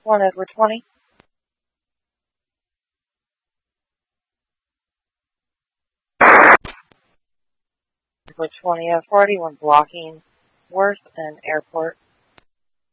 1 Edward 20. Edward 20 F40, 1 blocking Worth and Airport.